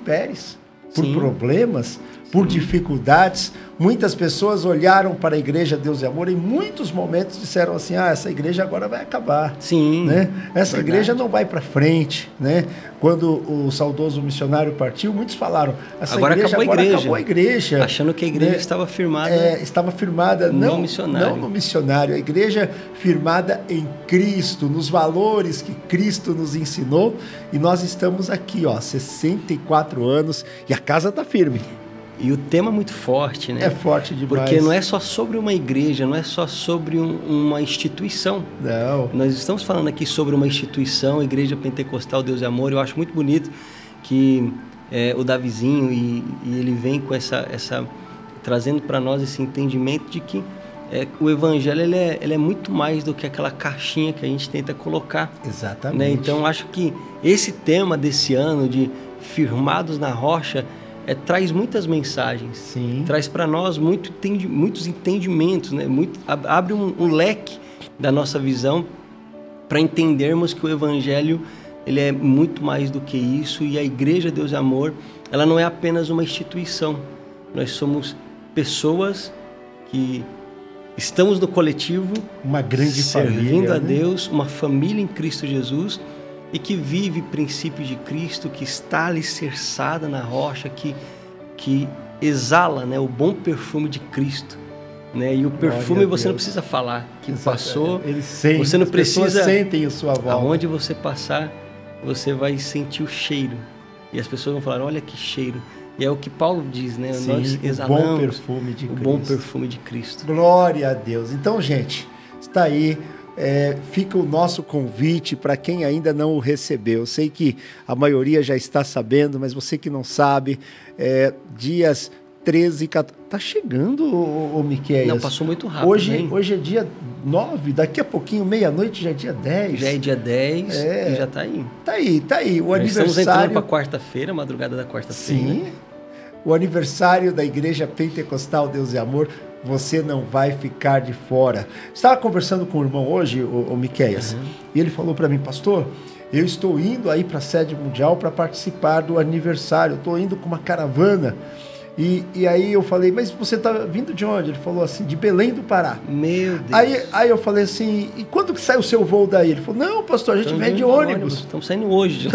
intempéries, por problemas, por dificuldades. Muitas pessoas olharam para a Igreja Deus e Amor e em muitos momentos disseram assim, essa igreja agora vai acabar. Sim, né? Essa igreja não vai para frente. Né? Quando o saudoso missionário partiu, muitos falaram, agora acabou a igreja. Achando que a igreja estava firmada. Estava firmada não no missionário, a igreja firmada em Cristo, nos valores que Cristo nos ensinou. E nós estamos aqui, 64 anos e a casa está firme. E o tema é muito forte, né? É forte demais. Porque não é só sobre uma igreja, não é só sobre uma instituição. Não. Nós estamos falando aqui sobre uma instituição, a Igreja Pentecostal Deus e Amor. Eu acho muito bonito que o Davizinho e ele vem com essa trazendo para nós esse entendimento de que o Evangelho ele é muito mais do que aquela caixinha que a gente tenta colocar. Exatamente. Né? Então, acho que esse tema desse ano de firmados na rocha traz muitas mensagens. Sim. Traz para nós muitos entendimentos, né? Abre um leque da nossa visão para entendermos que o Evangelho ele é muito mais do que isso, e a Igreja Deus e Amor, ela não é apenas uma instituição. Nós somos pessoas que estamos no coletivo, uma grande família, servindo a Deus, uma família em Cristo Jesus, e que vive princípios de Cristo, que está alicerçada na rocha, que exala, né, o bom perfume de Cristo. Né? E o perfume você não precisa falar que passou, você não precisa. As pessoas sentem a sua volta. Aonde você passar, você vai sentir o cheiro. E as pessoas vão falar, olha que cheiro. E é o que Paulo diz, né? Sim, nós exalamos bom perfume de o Cristo. bom perfume de Cristo. Glória a Deus. Então, gente, está aí. Fica o nosso convite para quem ainda não o recebeu. Eu sei que a maioria já está sabendo, mas você que não sabe, dias 13 e 14... Está chegando, ô Miqueias? Não, passou muito rápido. Hoje é dia 9, daqui a pouquinho, meia-noite, já é dia 10. Já é dia 10 e já está aí. Está aí. O aniversário... Estamos entrando para quarta-feira, madrugada da quarta-feira. Sim. O aniversário da Igreja Pentecostal Deus e Amor, você não vai ficar de fora. Estava conversando com o irmão hoje, o Miqueias, e ele falou para mim, pastor, eu estou indo aí para a sede mundial para participar do aniversário, estou indo com uma caravana. E aí eu falei, mas você está vindo de onde? Ele falou assim, de Belém do Pará. Meu Deus. Aí eu falei assim, e quando que sai o seu voo daí? Ele falou, não, pastor, a gente vem de ônibus. Estamos saindo hoje.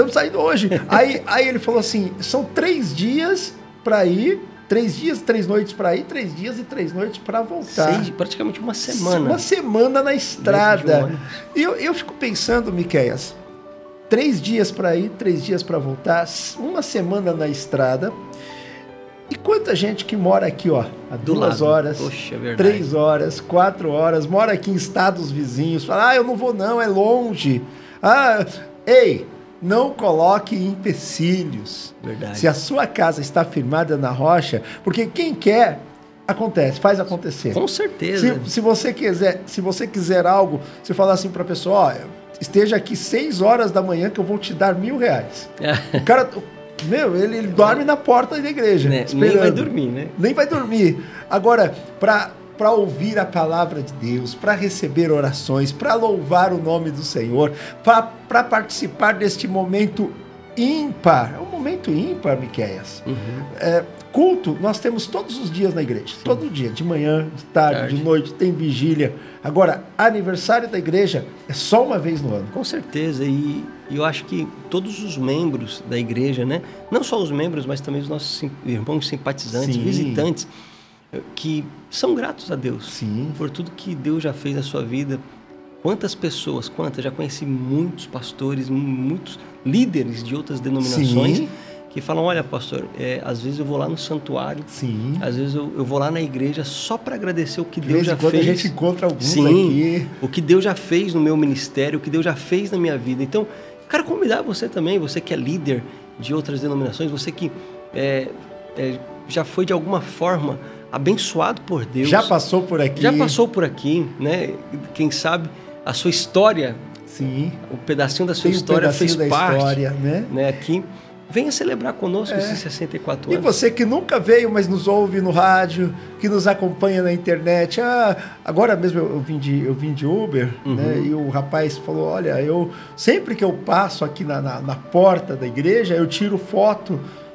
Aí ele falou assim, são 3 dias para ir, 3 dias, 3 noites para ir, 3 dias e 3 noites para voltar. Praticamente uma semana. Uma semana na estrada. E eu fico pensando, Miqueias, 3 dias para ir, 3 dias para voltar, uma semana na estrada. E quanta gente que mora aqui, há 2 horas, Poxa, é 3 horas, 4 horas, mora aqui em estados vizinhos, fala, eu não vou não, é longe. Ei, não coloque empecilhos. Verdade. Se a sua casa está firmada na rocha, porque quem quer, acontece, faz acontecer. Com certeza. Se você quiser algo, você fala assim para a pessoa, esteja aqui 6 horas da manhã que eu vou te dar R$1.000. O cara... ele dorme na porta da igreja. Nem vai dormir, né? Nem vai dormir. Agora, para ouvir a palavra de Deus, para receber orações, para louvar o nome do Senhor, para participar deste momento ímpar. É um momento ímpar, Miqueias. Culto, nós temos todos os dias na igreja. Sim. Todo dia, de manhã, de tarde, de noite, tem vigília. Agora, aniversário da igreja é só uma vez no ano. Com certeza. E eu acho que todos os membros da igreja, né? Não só os membros, mas também os nossos irmãos simpatizantes, visitantes, que são gratos a Deus por tudo que Deus já fez na sua vida. Quantas pessoas, já conheci muitos pastores, muitos líderes de outras denominações que falam, olha, pastor, às vezes eu vou lá no santuário, às vezes eu vou lá na igreja só para agradecer o que Deus já fez. A gente encontra alguns aqui. O que Deus já fez no meu ministério, o que Deus já fez na minha vida. Então, quero convidar você também, você que é líder de outras denominações, você que já foi de alguma forma abençoado por Deus. Já passou por aqui. Né? Quem sabe a sua história, o pedacinho da sua história fez parte, né? Aqui. Venha celebrar conosco esses 64 anos. E você que nunca veio, mas nos ouve no rádio, que nos acompanha na internet. Agora mesmo eu vim de Uber, né? E o rapaz falou, olha, sempre que eu passo aqui na porta da igreja, eu tiro foto